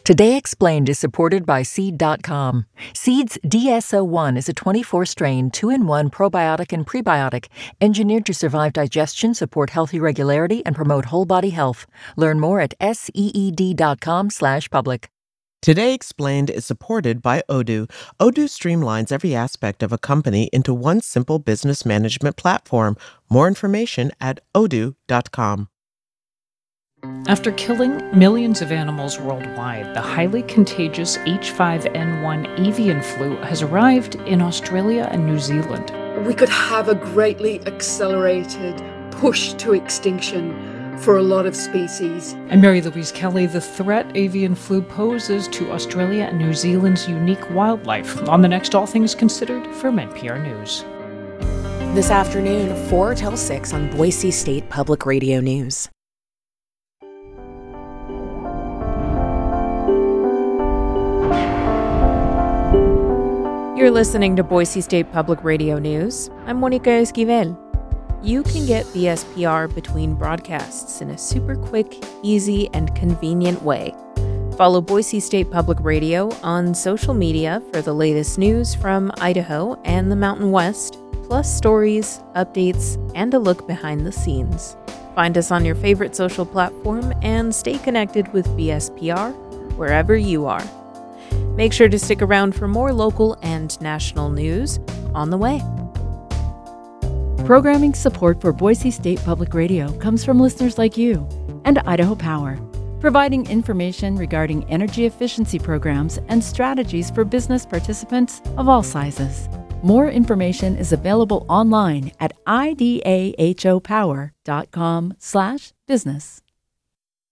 Today Explained is supported by Seed.com. Seed's DSO1 is a 24-strain, 2-in-1 probiotic and prebiotic engineered to survive digestion, support healthy regularity, and promote whole-body health. Learn more at seed.com/public. Today Explained is supported by Odoo. Odoo streamlines every aspect of a company into one simple business management platform. More information at odoo.com. After killing millions of animals worldwide, the highly contagious H5N1 avian flu has arrived in Australia and New Zealand. We could have a greatly accelerated push to extinction for a lot of species. I'm Mary Louise Kelly. The threat avian flu poses to Australia and New Zealand's unique wildlife on the next All Things Considered from NPR News. This afternoon, 4 till 6 on Boise State Public Radio News. You're listening to Boise State Public Radio News. I'm Monica Esquivel. You can get BSPR between broadcasts in a super quick, easy, and convenient way. Follow Boise State Public Radio on social media for the latest news from Idaho and the Mountain West, plus stories, updates, and a look behind the scenes. Find us on your favorite social platform and stay connected with BSPR wherever you are. Make sure to stick around for more local and national news on the way. Programming support for Boise State Public Radio comes from listeners like you and Idaho Power, providing information regarding energy efficiency programs and strategies for business participants of all sizes. More information is available online at idahopower.com/business.